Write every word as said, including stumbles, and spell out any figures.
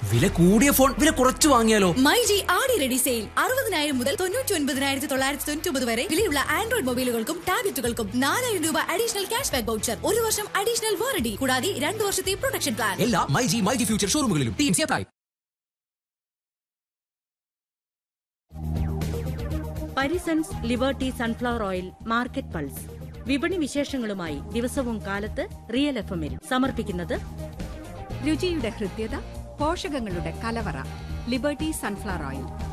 വില കൂടിയ ഫോൺ വില കുറച്ച് വാങ്ങിയാലോ? മൈ ജി ആടി റെഡി സെയിൽ അറുപതിനായിരം മുതൽ തൊണ്ണൂറ്റി ഒൻപതിനായിരത്തി തൊള്ളായിരത്തി തൊണ്ണൂറ്റി ഒമ്പത് വരെ വിലയുള്ള ആൻഡ്രോയിഡ് മൊബൈലുകൾക്കും ടാബ്ലറ്റുകൾക്കും നാലായിരം രൂപ അഡീഷണൽ ക്യാഷ് ബാക്ക് വൗച്ചർ, ഒരു വർഷം അഡീഷണൽ വാറണ്ടി കൂടാതെ രണ്ടു വർഷത്തെ പ്രൊട്ടക്ഷൻ പ്ലാൻ. എല്ലാ my G my G future ഷോറൂമുകളിലും teams apply. Parisons liberty sunflower oil market pulse. വിപണി വിശേഷങ്ങളുമായി ദിവസവും കാലത്ത് റിയൽ എഫ് എമ്മിൽ സമർപ്പിക്കുന്നത് രുചിയുടെ ഹൃദ്യത, പോഷകങ്ങളുടെ കലവറ. Liberty sunflower oil.